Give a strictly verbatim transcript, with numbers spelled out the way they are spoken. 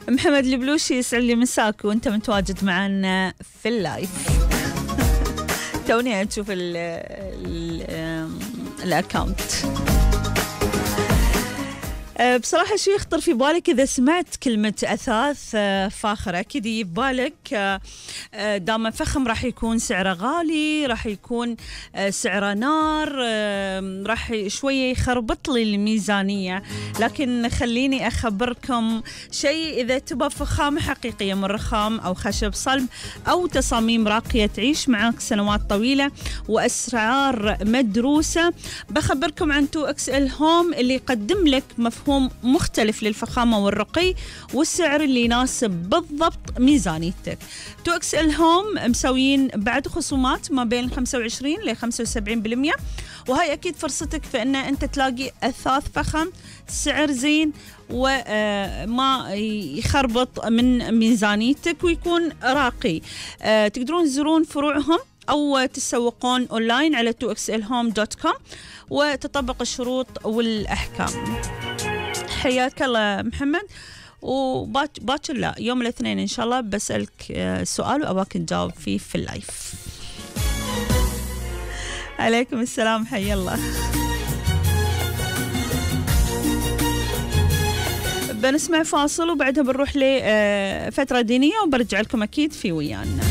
محمد البلوشي يسعد لي مساك وانت متواجد معنا في اللايف. توني اشوف الاكاونت. بصراحة شو يخطر في بالك إذا سمعت كلمة أثاث فاخر؟ أكيد يجي ببالك دام فخم راح يكون سعره غالي، راح يكون سعره نار، راح شوية يخربط لي الميزانية. لكن خليني أخبركم شيء، إذا تبى فخامة حقيقية من رخام أو خشب صلب أو تصاميم راقية تعيش معك سنوات طويلة وأسعار مدروسة، بخبركم عن تو إكس إل هوم اللي يقدم لك مفهوم مختلف للفخامة والرقي والسعر اللي يناسب بالضبط ميزانيتك. تو إكس إل هوم مسويين بعد خصومات ما بين خمسة وعشرين إلى خمسة وسبعين بالمئة، وهي أكيد فرصتك في أن أنت تلاقي أثاث فخم سعر زين وما يخربط من ميزانيتك ويكون راقي. تقدرون تزورون فروعهم أو تسوقون أونلاين على تو إكس إل هوم دوت كوم وتطبق الشروط والأحكام. حياك الله محمد. وباكر لا يوم الاثنين إن شاء الله بسألك سؤال وأباك نجاوب فيه في اللايف. عليكم السلام، حي الله. بنسمع فاصل وبعدها بنروح لفترة دينية وبرجع لكم أكيد في ويانا.